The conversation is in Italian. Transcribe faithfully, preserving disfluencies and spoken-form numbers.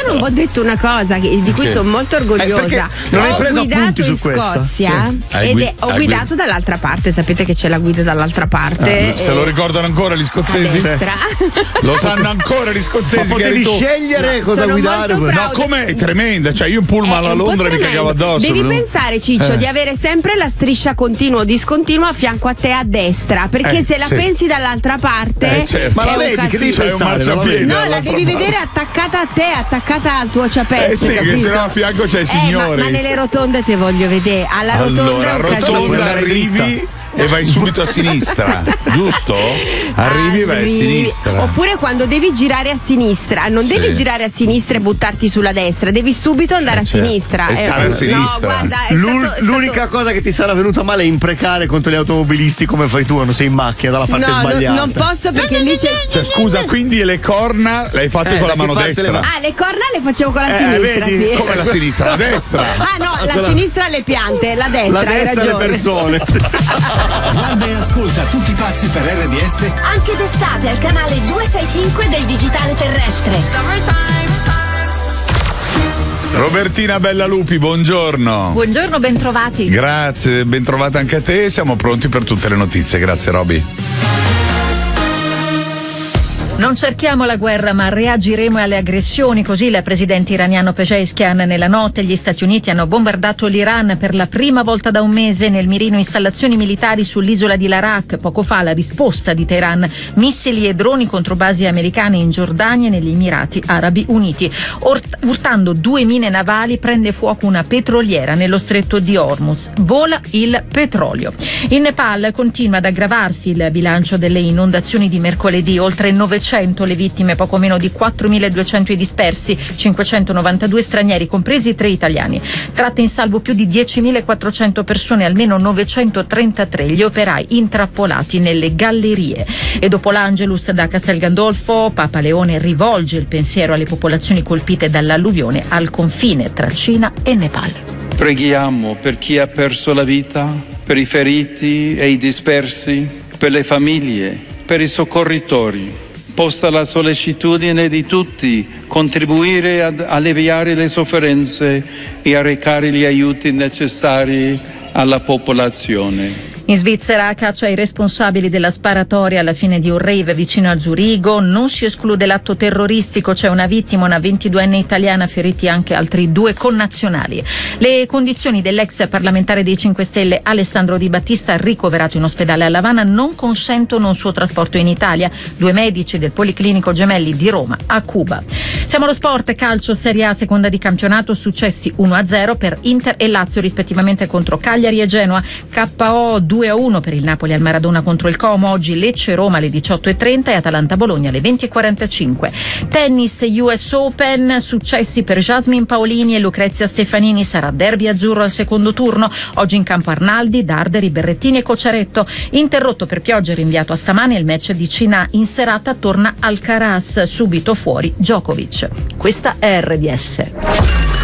non ho detto una cosa che, di cui Che? sono molto orgogliosa. Eh, non hai ho preso guidato appunti in su questa? Scozia Sì. Hai ed gui- è- ho hai guidato gui- dall'altra parte. Sapete che c'è la guida dall'altra parte. Se e- lo ricordano ancora gli a scozzesi? destra. Lo sanno ancora gli scozzesi. Ma che potevi eri tu. scegliere No, cosa sono guidare? molto No, proud. com'è? È tremenda. Cioè, io in pullman È alla un po' Londra mi tremendo. cagavo addosso. Devi no? pensare, Ciccio, Eh. di avere sempre la striscia continuo o discontinuo a fianco a te a destra, perché Eh, se la sì. pensi dall'altra parte Eh, certo. Ma è la un vedi, che casino. devi C'è un pensare? marciapiede. No, la dall'altra devi parte. vedere attaccata a te, attaccata al tuo ciappetto. Eh sì, che capito? sennò a fianco c'è i Eh, ma, signori. ma nelle rotonde te voglio vedere. Alla rotonda Allora, è un rotonda casino. arrivi e vai subito a sinistra, giusto? Arrivi e vai a Arrivi. sinistra. Oppure quando devi girare a sinistra, non Sì. devi girare a sinistra e buttarti sulla destra, devi subito andare Eh, a certo. sinistra. E stare a no, sinistra. guarda, è L'un- stato, è l'unica stato... cosa che ti sarà venuta male è imprecare contro gli automobilisti come fai tu quando sei in macchina dalla parte No, non, sbagliata. non posso perché lì c'è. Cioè, scusa, quindi le corna le hai fatte Eh, con la da che mano parte le destra? va? Ah, le corna le facevo con la Eh, sinistra, vedi? sì. Come la sinistra? La destra? Ah no, la Quella- sinistra le piante, la destra, La hai destra le ragione. persone. Guarda e ascolta tutti i pazzi per R D S Anche d'estate al canale duecentosessantacinque del digitale terrestre. Robertina Bellalupi, buongiorno. Buongiorno, bentrovati. Grazie, ben trovata anche a te. Siamo pronti per tutte le notizie. Grazie, Roby. Non cerchiamo la guerra, ma reagiremo alle aggressioni. Così il presidente iraniano Pezeshkian. Nella notte gli Stati Uniti hanno bombardato l'Iran per la prima volta da un mese. Nel mirino installazioni militari sull'isola di Larak. Poco fa la risposta di Teheran: missili e droni contro basi americane in Giordania e negli Emirati Arabi Uniti. Ort- urtando due mine navali prende fuoco una petroliera nello stretto di Hormuz. Vola il petrolio. In Nepal continua ad aggravarsi il bilancio delle inondazioni di mercoledì. Oltre novecento le vittime, poco meno di quattromiladuecento i dispersi, cinquecentonovantadue stranieri, compresi tre italiani. Tratte in salvo più di diecimilaquattrocento persone, almeno novecentotrentatré gli operai intrappolati nelle gallerie. E dopo l'Angelus da Castel Gandolfo, Papa Leone rivolge il pensiero alle popolazioni colpite dall'alluvione al confine tra Cina e Nepal. Preghiamo per chi ha perso la vita, per i feriti e i dispersi, per le famiglie, per i soccorritori. Possa la sollecitudine di tutti contribuire ad alleviare le sofferenze e a recare gli aiuti necessari alla popolazione. In Svizzera caccia i responsabili della sparatoria alla fine di un rave vicino a Zurigo. Non si esclude l'atto terroristico, c'è una vittima, una ventiduenne italiana, feriti anche altri due connazionali. Le condizioni dell'ex parlamentare dei cinque Stelle Alessandro Di Battista, ricoverato in ospedale a L'Avana, non consentono un suo trasporto in Italia. Due medici del Policlinico Gemelli di Roma a Cuba. Siamo allo sport, calcio Serie A, seconda di campionato, successi uno a zero per Inter e Lazio rispettivamente contro Cagliari e Genoa, K O due a uno per il Napoli al Maradona contro il Como. Oggi Lecce-Roma alle diciotto e trenta e Atalanta-Bologna alle venti e quarantacinque. Tennis U S Open, successi per Jasmine Paolini e Lucrezia Stefanini, sarà derby azzurro al secondo turno. Oggi in campo Arnaldi, Darderi, Berrettini e Cocciaretto. Interrotto per pioggia e rinviato a stamane il match di Cina. In serata torna Alcaraz, subito fuori Djokovic. Questa è R D S.